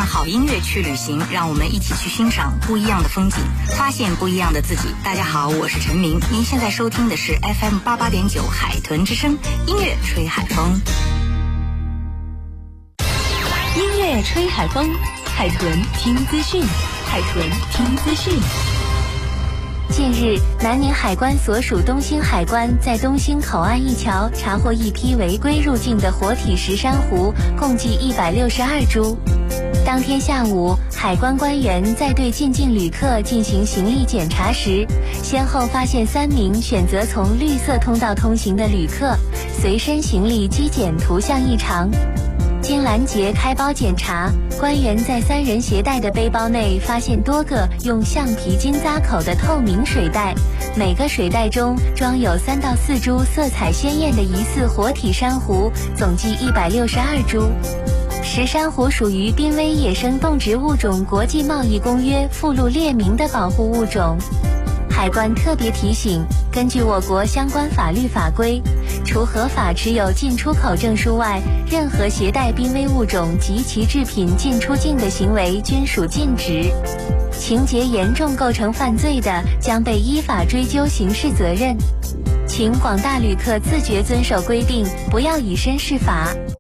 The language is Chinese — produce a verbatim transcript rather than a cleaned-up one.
好音乐去旅行，让我们一起去欣赏不一样的风景，发现不一样的自己。大家好，我是陈明，您现在收听的是 F M 八八点九海豚之声，音乐吹海风。 音乐吹海风，海豚听资讯，海豚听资讯。 近日，南宁海关所属东兴海关在东兴口岸一桥查获一批违规入境的活体石珊瑚，共计一百六十二株。当天下午，海关官员在对进境旅客进行行李检查时，先后发现三名选择从绿色通道通行的旅客，随身行李机检图像异常。经拦截开包检查，官员在三人携带的背包内发现多个用橡皮筋扎口的透明水袋，每个水袋中装有三到四株色彩鲜艳的疑似活体珊瑚，总计一百六十二株。石珊瑚属于濒危野生动植物种国际贸易公约附录列明的保护物种。海关特别提醒，根据我国相关法律法规，除合法持有进出口证书外，任何携带濒危物种及其制品进出境的行为均属禁止。情节严重构成犯罪的，将被依法追究刑事责任。请广大旅客自觉遵守规定，不要以身试法。